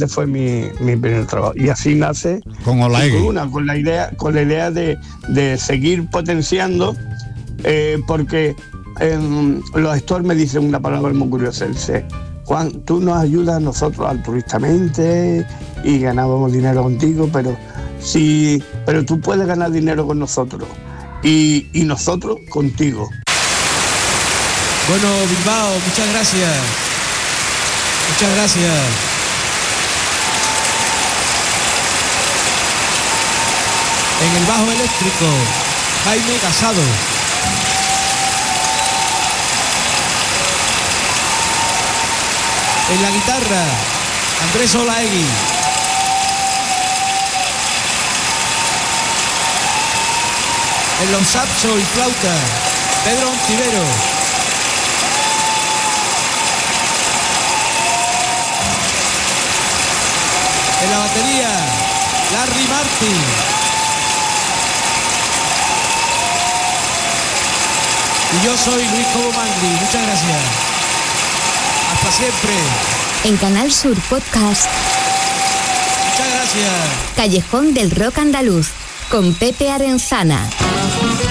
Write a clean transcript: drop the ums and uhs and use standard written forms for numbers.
Ese fue mi primer trabajo. Y así nace con Olaegui. Con la idea de seguir potenciando, porque los gestores me dicen una palabra muy curiosa. Dice: Juan, tú nos ayudas a nosotros altruistamente y ganábamos dinero contigo, pero tú puedes ganar dinero con nosotros y nosotros contigo. Bueno, Bilbao, muchas gracias. Muchas gracias. En el bajo eléctrico, Jaime Casado. En la guitarra, Andrés Olaegui. En los saxos y flauta, Pedro Ontivero. En la batería, Larry Martin. Y yo soy Luis Cobo Mangri. Muchas gracias. Hasta siempre. En Canal Sur Podcast. Muchas gracias. Callejón del Rock Andaluz, con Pepe Arenzana.